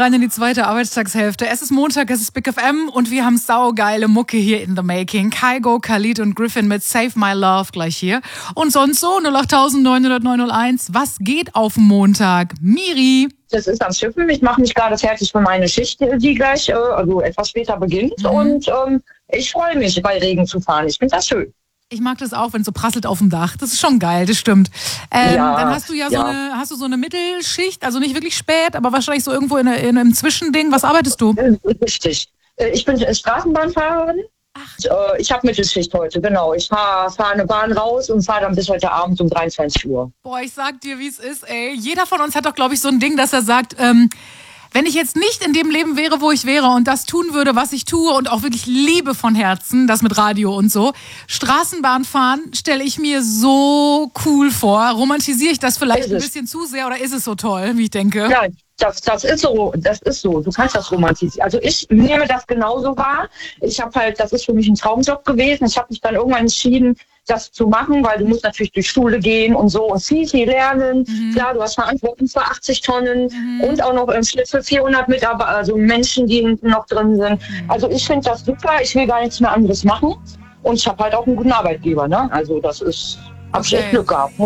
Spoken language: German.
rein in die zweite Arbeitstagshälfte. Es ist Montag, es ist Big FM und wir haben saugeile Mucke hier in the making. Kygo, Khalid und Griffin mit Save My Love gleich hier. Und sonst so 08900 Was geht auf Montag? Miri. Das ist am Schiffen. Ich mache mich gerade fertig für meine Schicht, die gleich, also etwas später beginnt. Und ich freue mich, bei Regen zu fahren. Ich finde das schön. Ich mag das auch, wenn es so prasselt auf dem Dach. Das ist schon geil, das stimmt. Dann hast du so eine Mittelschicht, also nicht wirklich spät, aber wahrscheinlich so irgendwo in einem Zwischending. Was arbeitest du? Richtig. Ich bin Straßenbahnfahrerin. Ach. Ich habe Mittelschicht heute, genau. Ich fahr eine Bahn raus und fahre dann bis heute Abend um 23 Uhr. Boah, ich sag dir, wie es ist, ey. Jeder von uns hat doch, glaube ich, so ein Ding, dass er sagt, wenn ich jetzt nicht in dem Leben wäre, wo ich wäre und das tun würde, was ich tue und auch wirklich liebe von Herzen, das mit Radio und so, Straßenbahn fahren stelle ich mir so cool vor. Romantisiere ich das vielleicht ein bisschen zu sehr oder ist es so toll, wie ich denke? Ja, das ist so. Du kannst das romantisieren. Also ich nehme das genauso wahr. Das ist für mich ein Traumjob gewesen. Ich habe mich dann irgendwann entschieden, das zu machen, weil du musst natürlich durch Schule gehen und so und viel lernen. Klar, du hast Verantwortung für 80 Tonnen und auch noch im Schnitt für 400 Mitarbeiter, also Menschen, die hinten noch drin sind. Also ich finde das super. Ich will gar nichts mehr anderes machen. Und ich habe halt auch einen guten Arbeitgeber. Ne? Also das ist, hab ich echt Glück gehabt.